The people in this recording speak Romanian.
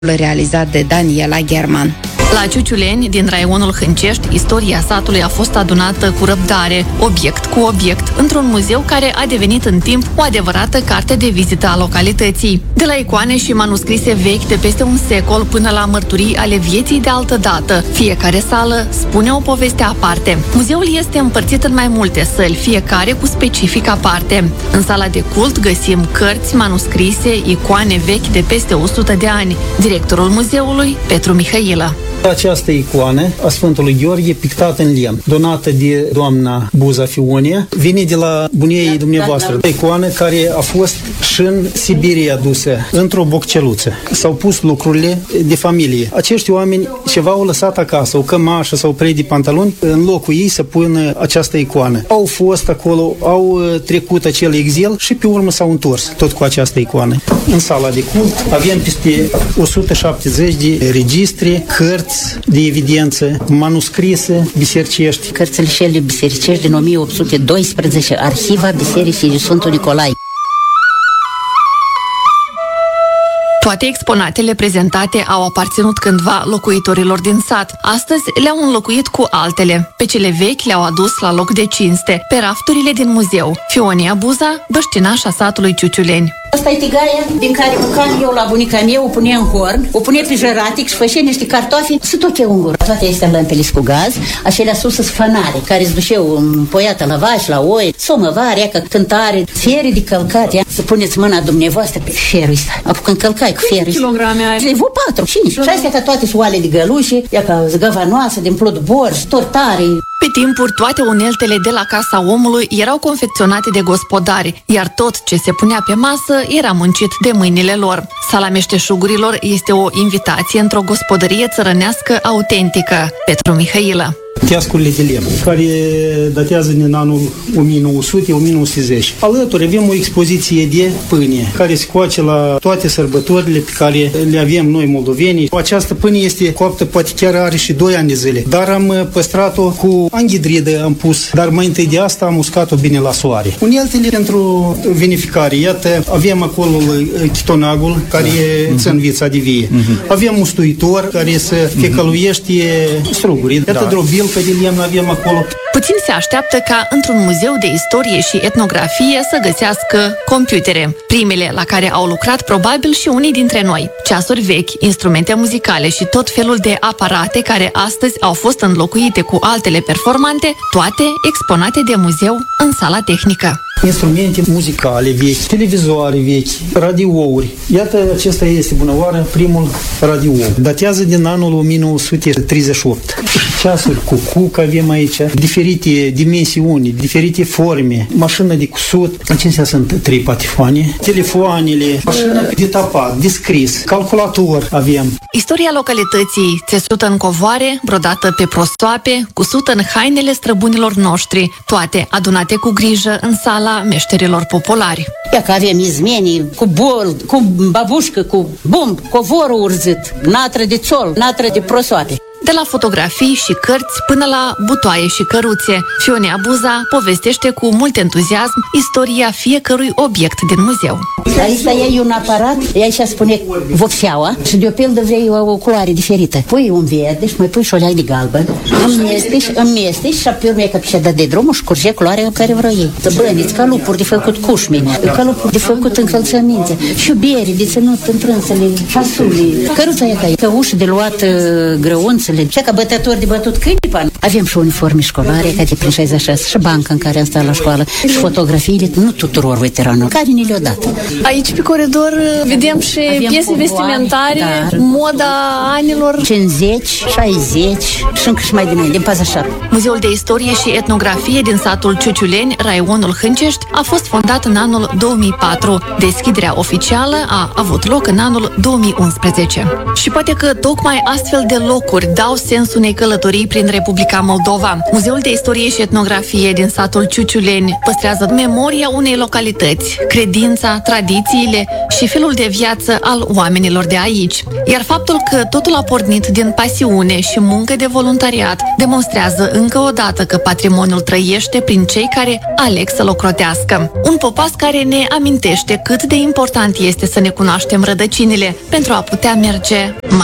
realizat de Daniela German. La Ciuciuleni, din raionul Hâncești, istoria satului a fost adunată cu răbdare, obiect cu obiect, într-un muzeu care a devenit în timp o adevărată carte de vizită a localității. De la icoane și manuscrise vechi de peste un secol până la mărturii ale vieții de altă dată, fiecare sală spune o poveste aparte. Muzeul este împărțit în mai multe săli, fiecare cu specific aparte. În sala de cult găsim cărți, manuscrise, icoane vechi de peste 100 de ani. Directorul muzeului, Petru Mihailă. Această icoană a Sfântului Gheorghe pictată în lemn, donată de doamna Buza Fionia, vine de la bunie dumneavoastră. Icoană care a fost și în Siberia adusă, într-o bocceluță. S-au pus lucrurile de familie. Acești oameni ceva au lăsat acasă, o cămașă sau prei de pantaloni, în locul ei să pună această icoană. Au fost acolo, au trecut acel exil și pe urmă s-au întors tot cu această icoană. În sala de cult avem peste 170 de registre, cărți de evidență, manuscrise bisericești. Cărțile cele bisericești din 1812, Arhiva Bisericii Sfântul Nicolae. Toate exponatele prezentate au aparținut cândva locuitorilor din sat. Astăzi le-au înlocuit cu altele. Pe cele vechi le-au adus la loc de cinste, pe rafturile din muzeu. Fionia Buza, băștinașa satului Ciuciuleni. Asta e tigaia din care bucam eu la bunica mea, o punea în horn, o punea pe jăratic și făcea niște cartofi să toche un gură. Toate astea lămpele cu gaz, acelea sus sunt fanare, care îți duceau împoiată la vaci, la oi, somăvare, că cântare, fiere de călcat, ia, să puneți mâna dumneavoastră pe ferul ăsta. Apucă încălcai cu ferul ăsta. Kilograme ai? Le vă 4, 5. Și astea ca toate soale de gălușe, ia ca zgăvanoasă, din plod bor, tortare. Pe timpuri, toate uneltele de la casa omului erau confecționate de gospodari, iar tot ce se punea pe masă era muncit de mâinile lor. Sala meșteșugurilor este o invitație într-o gospodărie țărănească autentică. Petru Mihailă. Teascurile de lemn, care datează din anul 1900-1910. Alături avem o expoziție de pâine, care se coace la toate sărbătorile pe care le avem noi moldovenii. Această pâine este coaptă, poate chiar are și 2 ani de zile, dar am păstrat-o cu anghidridă, am pus, dar mai întâi de asta am uscat-o bine la soare. Uneltele pentru vinificare, iată, avem acolo chitonagul, care ține în vița de vie. Avem mustuitor, care să fecăluiește struguri. Iată drobil pe de lemn avem acolo. Puțin se așteaptă ca într-un muzeu de istorie și etnografie să găsească computere. Primele la care au lucrat probabil și unii dintre noi. Ceasuri vechi, instrumente muzicale și tot felul de aparate care astăzi au fost înlocuite cu altele performante, toate exponate de muzeu în sala tehnică. Instrumente muzicale vechi, televizoare vechi, radiouri. Iată, acesta este bunăoară primul radio. Datează din anul 1938. Ceasuri cu cuc avem aici, diferite dimensiuni, diferite forme, mașină de cusut. Acestea sunt 3 patifoane, telefoanele, mașină de tapat, de scris, calculator avem. Istoria localității, țesută în covoare, brodată pe prostoape, cusută în hainele străbunilor noștri, toate adunate cu grijă în sala meșterilor populari. Ia că avem izmenii cu bol, cu babușcă, cu bumb, covorul urzit, natră de țol, natră de prosoape. De la fotografii și cărți până la butoaie și căruțe, Fionia Buza povestește cu mult entuziasm istoria fiecărui obiect din muzeu. Aici e un aparat, ea și spune vopseaua și de o pildă vrei o culoare diferită. Pui un verde și mai pui și o leac de galben, îmi și pe urmă că pe dă de drumul și curge culoarea care vrei ei. Băniți, calupuri de făcut cușmi, calupuri de făcut încălțăminte, șubieri de ținut în trânsele, fasuli. Căruța e ca uși de luat grăunțele, și ca bătători de bătut câini. Avem și uniforme școlare, ca de prin 66, și banca în care am stat la școală, și fotografiile, nu tuturor veteranilor, care ni le-au dat. Aici pe coridor vedem și piese vestimentare, da, moda anilor 50, 60 și încă și mai dinainte, din 47. Muzeul de Istorie și Etnografie din satul Ciuciuleni, raionul Hâncești, a fost fondat în anul 2004. Deschiderea oficială a avut loc în anul 2011. Și poate că tocmai astfel de locuri dau sens unei călătorii prin Republica Moldova. Muzeul de Istorie și Etnografie din satul Ciuciuleni păstrează memoria unei localități, credința, tradițiile și felul de viață al oamenilor de aici. Iar faptul că totul a pornit din pasiune și muncă de voluntariat demonstrează încă o dată că patrimoniul trăiește prin cei care aleg să-l ocrotească. Un popas care ne amintește cât de important este să ne cunoaștem rădăcinile pentru a putea merge mai